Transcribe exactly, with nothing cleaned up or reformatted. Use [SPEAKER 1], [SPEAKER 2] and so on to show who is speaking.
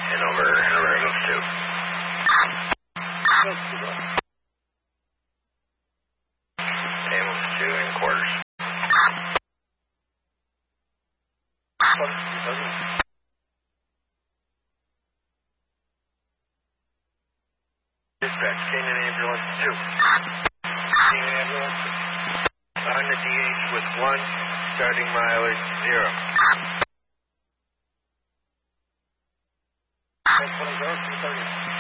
[SPEAKER 1] And over, over, move two. Ambulance two and quarters. Dispatch, Canaan ambulance two. Canaan ambulance on the D H with one, starting mileage zero. ten twenty, two thirty.